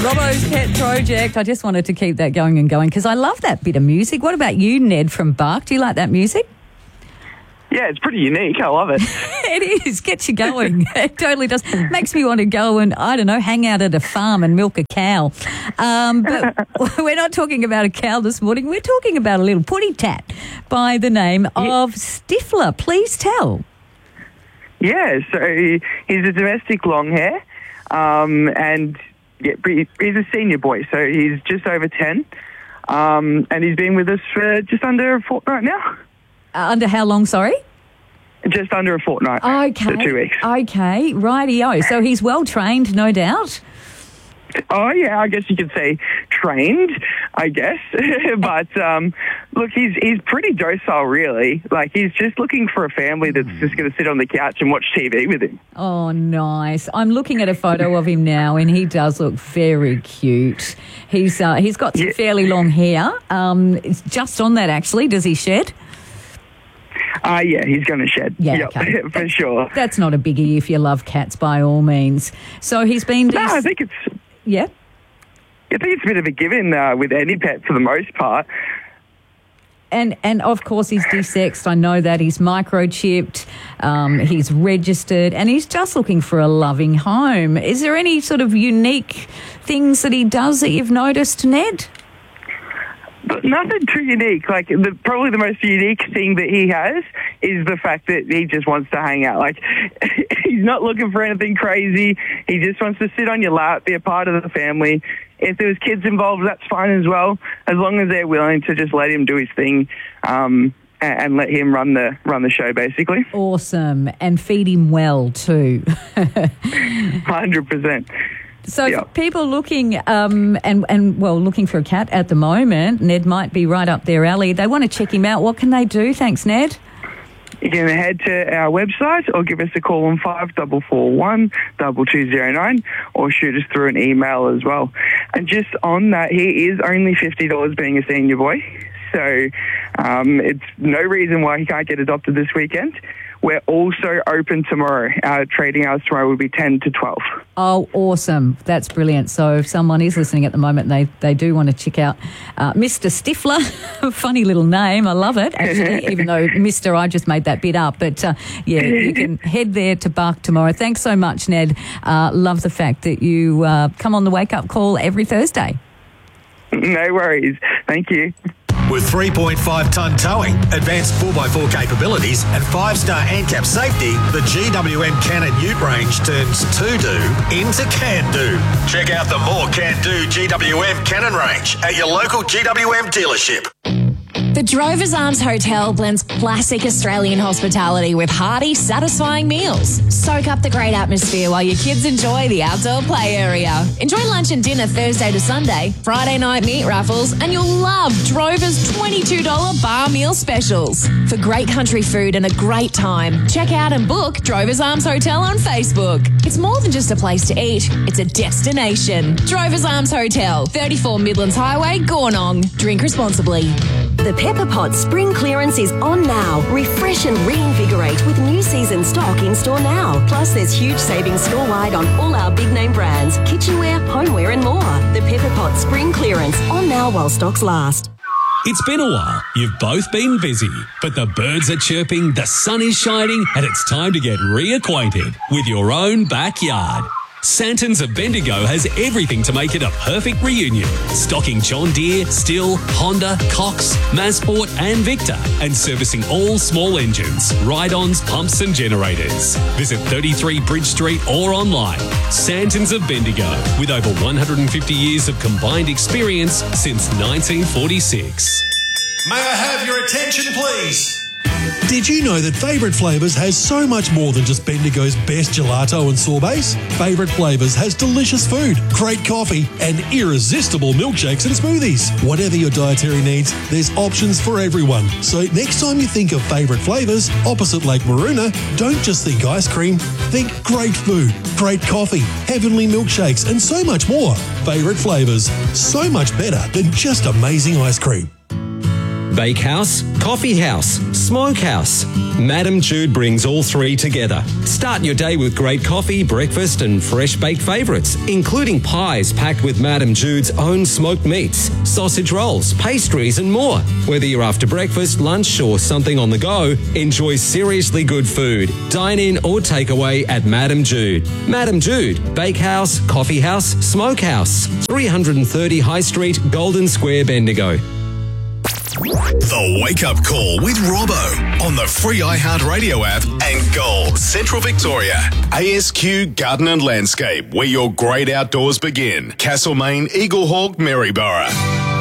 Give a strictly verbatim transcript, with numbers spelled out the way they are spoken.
Robbo's Pet Project. I just wanted to keep that going and going because I love that bit of music. What about you, Ned from Bark? Do you like that music? Yeah, it's pretty unique. I love it. It is. Gets you going. It totally does. Makes me want to go and, I don't know, hang out at a farm and milk a cow. Um, but we're not talking about a cow this morning. We're talking about a little putty tat by the name of Stifler. Please tell. Yeah, so he, he's a domestic long hair, um, and yeah, he's a senior boy, so he's just over ten, um, and he's been with us for just under a fortnight now. Uh, under how long, sorry? Just under a fortnight. Okay. So two weeks. Okay, righty-o. So he's well trained, no doubt. Oh, yeah, I guess you could say trained, I guess. but, um, look, he's he's pretty docile, really. Like, he's just looking for a family that's just going to sit on the couch and watch T V with him. Oh, nice. I'm looking at a photo of him now, and he does look very cute. He's uh, He's got some yeah. fairly long hair. Um, it's just on that, actually. Does he shed? Uh, yeah, he's going to shed. Yeah, yep, okay. for that, sure. That's not a biggie if you love cats, by all means. So he's been... No, I think it's... Yeah? I think it's a bit of a given uh, with any pet for the most part. And, and of course, he's desexed. I know that. He's microchipped, um, he's registered, and he's just looking for a loving home. Is there any sort of unique things that he does that you've noticed, Ned? But nothing too unique. Like, the, probably the most unique thing that he has is the fact that he just wants to hang out. Like, he's not looking for anything crazy. He just wants to sit on your lap, be a part of the family. If there's kids involved, that's fine as well, as long as they're willing to just let him do his thing um, and, and let him run the run the show, basically. Awesome. And feed him well, too. one hundred percent. So yep. for people looking um, and, and, well, looking for a cat at the moment, Ned might be right up their alley. They want to check him out. What can they do? Thanks, Ned. You can head to our website or give us a call on five four four one, two two zero nine or shoot us through an email as well. And just on that, he is only fifty dollars being a senior boy. So um, it's no reason why he can't get adopted this weekend. We're also open tomorrow. Our trading hours tomorrow will be ten to twelve. Oh, awesome. That's brilliant. So if someone is listening at the moment, they, they do want to check out uh, Mister Stifler. Funny little name. I love it, actually, even though Mister I just made that bit up. But, uh, yeah, you can head there to Bark tomorrow. Thanks so much, Ned. Uh, love the fact that you uh, come on the wake-up call every Thursday. No worries. Thank you. With three point five tonne towing, advanced four by four capabilities and five star ANCAP safety, the G W M Cannon Ute range turns to-do into can-do. Check out the more can-do G W M Cannon range at your local G W M dealership. The Drovers Arms Hotel blends classic Australian hospitality with hearty, satisfying meals. Soak up the great atmosphere while your kids enjoy the outdoor play area. Enjoy lunch and dinner Thursday to Sunday, Friday night meat raffles, and you'll love Drovers twenty-two dollars bar meal specials. For great country food and a great time, check out and book Drovers Arms Hotel on Facebook. It's more than just a place to eat, it's a destination. Drovers Arms Hotel, thirty-four Midlands Highway, Gornong. Drink responsibly. The Pepper Pot Spring Clearance is on now. Refresh and reinvigorate with new season stock in store now. Plus, there's huge savings store-wide on all our big name brands, kitchenware, homeware and more. The Pepper Pot Spring Clearance on now while stocks last. It's been a while. You've both been busy, but the birds are chirping, the sun is shining, and it's time to get reacquainted with your own backyard. Santons of Bendigo has everything to make it a perfect reunion. Stocking John Deere, Stihl, Honda, Cox, Masport and Victor, and servicing all small engines, ride-ons, pumps and generators. Visit thirty-three Bridge Street or online. Santons of Bendigo, with over one hundred fifty years of combined experience since nineteen forty-six. May I have your attention, please? Did you know that Favourite Flavours has so much more than just Bendigo's best gelato and sorbets? Favourite Flavours has delicious food, great coffee, and irresistible milkshakes and smoothies. Whatever your dietary needs, there's options for everyone. So next time you think of Favourite Flavours opposite Lake Maroona, don't just think ice cream. Think great food, great coffee, heavenly milkshakes, and so much more. Favourite Flavours, so much better than just amazing ice cream. bakehouse, coffee house, smokehouse. Madam Jude brings all three together. Start your day with great coffee, breakfast and fresh baked favourites, including pies packed with Madam Jude's own smoked meats, sausage rolls, pastries and more. Whether you're after breakfast, lunch or something on the go, enjoy seriously good food. Dine in or take away at Madam Jude. Madam Jude, bakehouse, coffee house, smokehouse. three thirty High Street, Golden Square, Bendigo. The Wake Up Call with Robbo on the free iHeartRadio app and Gold Central Victoria. A S Q Garden and Landscape, where your great outdoors begin. Castlemaine, Eaglehawk, Maryborough.